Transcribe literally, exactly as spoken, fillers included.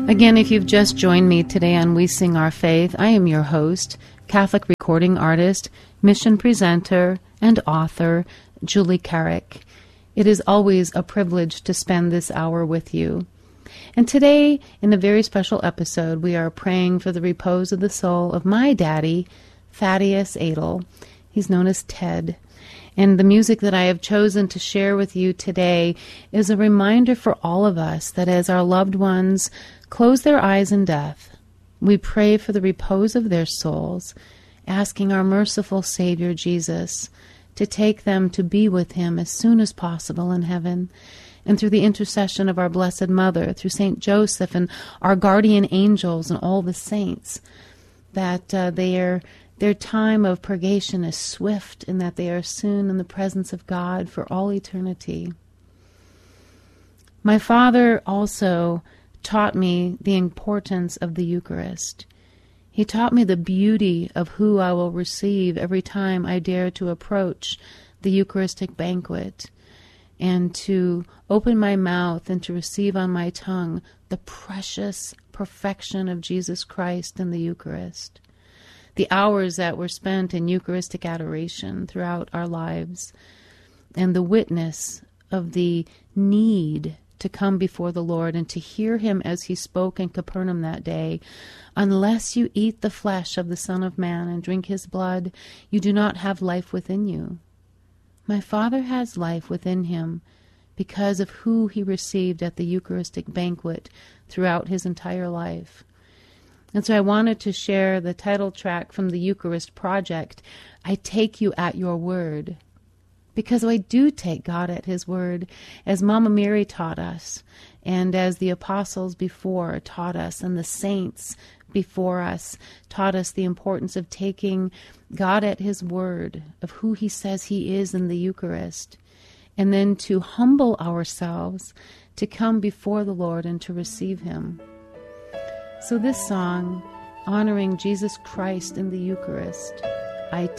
Again, if you've just joined me today on We Sing Our Faith, I am your host, Catholic recording artist, mission presenter, and author, Julie Carrick. It is always a privilege to spend this hour with you. And today, in a very special episode, we are praying for the repose of the soul of my daddy, Thaddeus Adel. He's known as Ted. And the music that I have chosen to share with you today is a reminder for all of us that as our loved ones close their eyes in death, we pray for the repose of their souls, asking our merciful Savior Jesus to take them to be with Him as soon as possible in heaven. And through the intercession of our Blessed Mother, through Saint Joseph and our guardian angels and all the saints, that uh, their, their time of purgation is swift and that they are soon in the presence of God for all eternity. My father also taught me the importance of the Eucharist. He taught me the beauty of who I will receive every time I dare to approach the Eucharistic banquet, and to open my mouth and to receive on my tongue the precious perfection of Jesus Christ in the Eucharist. The hours that were spent in Eucharistic adoration throughout our lives, and the witness of the need to come before the Lord and to hear Him as He spoke in Capernaum that day. Unless you eat the flesh of the Son of Man and drink His blood, you do not have life within you. My Father has life within Him because of who He received at the Eucharistic banquet throughout His entire life. And so I wanted to share the title track from the Eucharist Project, I Take You at Your Word. Because I do take God at His word, as Mama Mary taught us, and as the apostles before taught us, and the saints before us taught us the importance of taking God at His word, of who He says He is in the Eucharist, and then to humble ourselves to come before the Lord and to receive Him. So this song, honoring Jesus Christ in the Eucharist, I